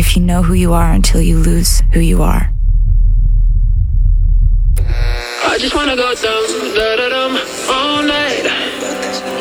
if you know who you are until you lose who you are. I just wanna go dumb, da da dum, all night.